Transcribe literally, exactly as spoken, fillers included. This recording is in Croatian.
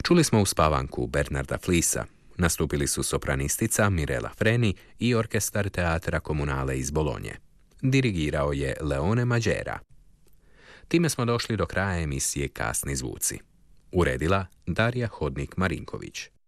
Čuli smo uspavanku Bernarda Flisa. Nastupili su sopranistica Mirela Freni i orkestar Teatra Komunale iz Bolonje. Dirigirao je Leone Mađera. Time smo došli do kraja emisije Kasni zvuci. Uredila Darija Hodnik-Marinković.